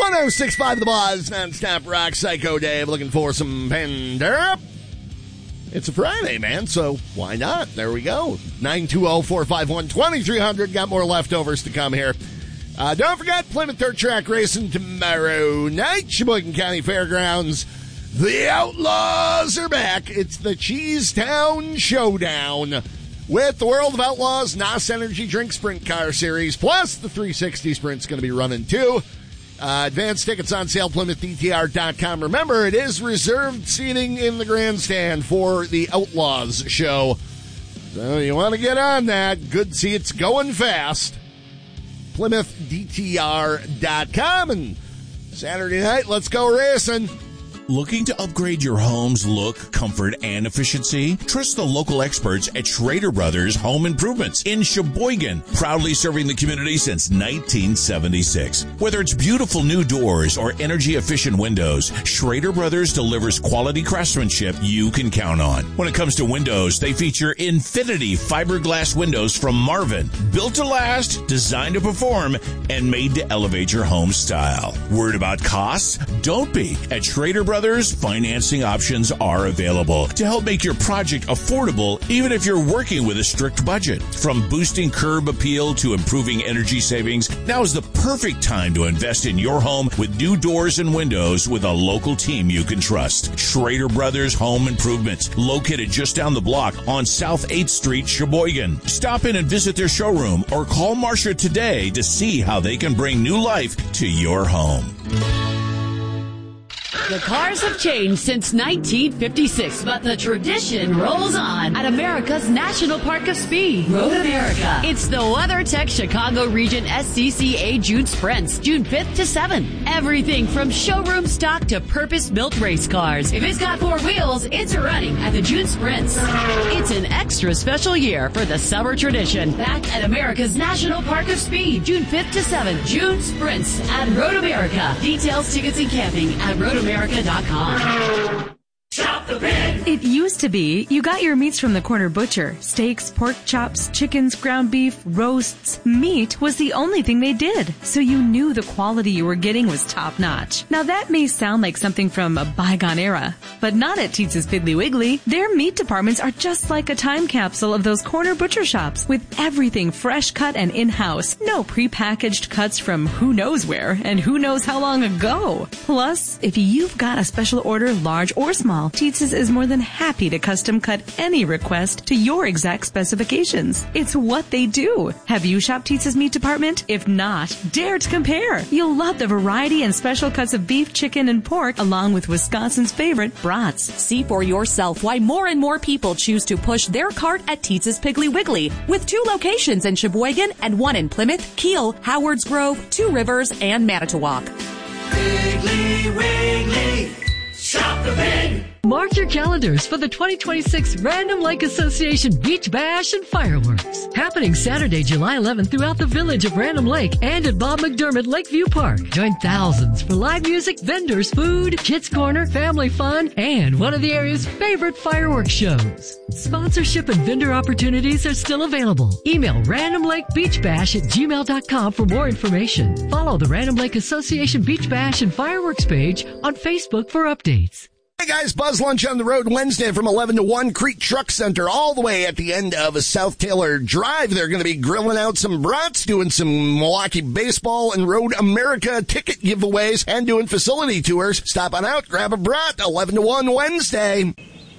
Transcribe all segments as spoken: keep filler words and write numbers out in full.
one oh six point five The Buzz, non-stop rock, Psycho Dave, looking for some Pandora. It's a Friday, man, so why not? There we go. nine two zero, four five one, two three zero zero. Got more leftovers to come here. Uh, don't forget, Plymouth Dirt Track racing tomorrow night, Sheboygan County Fairgrounds. The Outlaws are back. It's the Cheesetown Showdown with the World of Outlaws N O S Energy Drink Sprint Car Series, plus the three sixty Sprint's going to be running too. Uh, advanced tickets on sale, Plymouth D T R dot com. Remember, it is reserved seating in the grandstand for the Outlaws show. So you want to get on that. Good seats going fast. Plymouth D T R dot com. And Saturday night, let's go racing. Looking to upgrade your home's look, comfort, and efficiency? Trust the local experts at Schrader Brothers Home Improvements in Sheboygan, proudly serving the community since nineteen seventy-six. Whether it's beautiful new doors or energy-efficient windows, Schrader Brothers delivers quality craftsmanship you can count on. When it comes to windows, they feature Infinity fiberglass windows from Marvin, built to last, designed to perform, and made to elevate your home style. Worried about costs? Don't be. At Schrader Brothers, financing options are available to help make your project affordable, even if you're working with a strict budget. From boosting curb appeal to improving energy savings, now is the perfect time to invest in your home with new doors and windows with a local team you can trust. Schrader Brothers Home Improvements, located just down the block on South eighth Street, Sheboygan. Stop in and visit their showroom or call Marcia today to see how they can bring new life to your home. The cars have changed since nineteen fifty-six, but the tradition rolls on at America's National Park of Speed, Road America. It's the WeatherTech Chicago Region S C C A June Sprints, June fifth to seventh. Everything from showroom stock to purpose-built race cars. If it's got four wheels, it's running at the June Sprints. It's an extra special year for the summer tradition. Back at America's National Park of Speed, June fifth to seventh. June Sprints at Road America. Details, tickets, and camping at road america dot com. Shop the pig! It used to be you got your meats from the corner butcher. Steaks, pork chops, chickens, ground beef, roasts. Meat was the only thing they did, so you knew the quality you were getting was top-notch. Now that may sound like something from a bygone era, but not at Teetz's Piggly Wiggly. Their meat departments are just like a time capsule of those corner butcher shops, with everything fresh cut and in-house. No prepackaged cuts from who knows where and who knows how long ago. Plus, if you've got a special order, large or small, Teetz's is more than happy to custom cut any request to your exact specifications. It's what they do. Have you shopped Teetz's meat department? If not, dare to compare. You'll love the variety and special cuts of beef, chicken, and pork, along with Wisconsin's favorite brats. See for yourself why more and more people choose to push their cart at Teetz's Piggly Wiggly, with two locations in Sheboygan and one in Plymouth, Kiel, Howards Grove, Two Rivers, and Manitowoc. Piggly Wiggly, shop the pig! Mark your calendars for the twenty twenty-six Random Lake Association Beach Bash and Fireworks. Happening Saturday, July eleventh throughout the village of Random Lake and at Bob McDermott Lakeview Park. Join thousands for live music, vendors, food, kids corner, family fun, and one of the area's favorite fireworks shows. Sponsorship and vendor opportunities are still available. Email Random Lake Beach Bash at gmail dot com for more information. Follow the Random Lake Association Beach Bash and Fireworks page on Facebook for updates. Hey guys, Buzz Lunch on the road Wednesday from eleven to one, Creek Truck Center, all the way at the end of South Taylor Drive. They're going to be grilling out some brats, doing some Milwaukee baseball and Road America ticket giveaways, and doing facility tours. Stop on out, grab a brat, eleven to one Wednesday.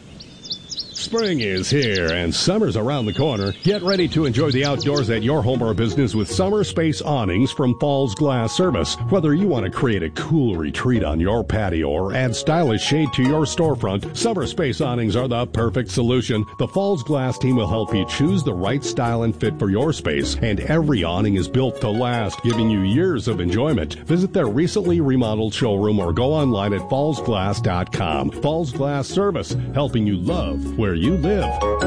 Spring is here and summer's around the corner. Get ready to enjoy the outdoors at your home or business with Summer Space Awnings from Falls Glass Service. Whether you want to create a cool retreat on your patio or add stylish shade to your storefront, Summer Space Awnings are the perfect solution. The Falls Glass team will help you choose the right style and fit for your space, and every awning is built to last, giving you years of enjoyment. Visit their recently remodeled showroom or go online at falls glass dot com. Falls Glass Service, helping you love where you live.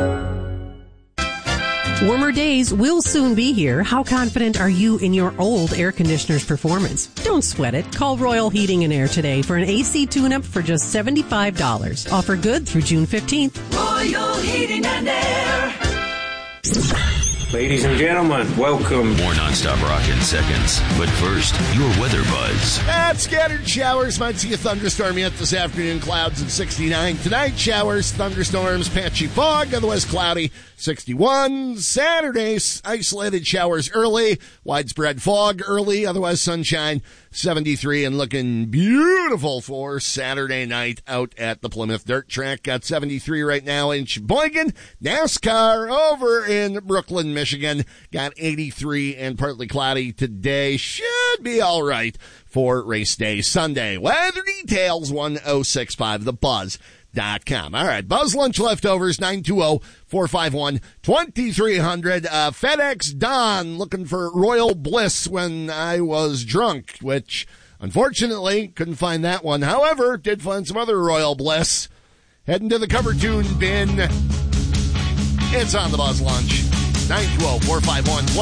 Warmer days will soon be here. How confident are you in your old air conditioner's performance? Don't sweat it. Call Royal Heating and Air today for an A C tune-up for just seventy-five dollars. Offer good through June fifteenth. Royal Heating and Air. Ladies and gentlemen, welcome. More nonstop rock in seconds. But first, your weather buzz. At scattered showers. Might see a thunderstorm yet this afternoon. Clouds at sixty-nine. Tonight, showers, thunderstorms, patchy fog. Otherwise cloudy. sixty-one. Saturday, isolated showers early. Widespread fog early. Otherwise sunshine. seventy-three. And looking beautiful for Saturday night out at the Plymouth Dirt Track. Got seventy-three right now in Sheboygan. NASCAR over in Brooklyn, Michigan. Got eighty-three and partly cloudy today. Should be all right for race day Sunday. Weather details one oh six five the buzz dot com. All right, Buzz Lunch leftovers nine two zero, four five one, two three zero zero. Uh, FedEx Don looking for Royal Bliss when I was drunk, which unfortunately couldn't find that one. However, did find some other Royal Bliss. Heading to the cover tune bin. It's on the Buzz Lunch. nine two zero, four five one,